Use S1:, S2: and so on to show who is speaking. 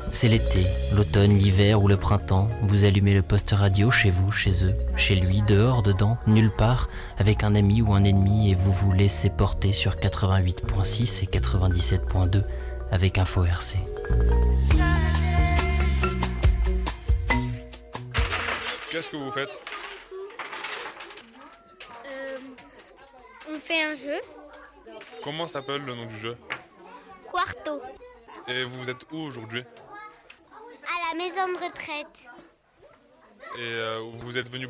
S1: C'est l'été, l'automne, l'hiver ou le printemps. Vous allumez le poste radio chez vous, chez eux, chez lui, dehors, dedans, nulle part, avec un ami ou un ennemi et vous vous laissez porter sur 88.6 et 97.2 avec Info RC.
S2: Qu'est-ce que vous faites ?
S3: On fait un jeu.
S2: Comment s'appelle le nom du jeu ?
S3: Quarto.
S2: Et vous êtes où aujourd'hui ?
S3: À la maison de retraite.
S2: Et vous êtes venu pour faire quoi ?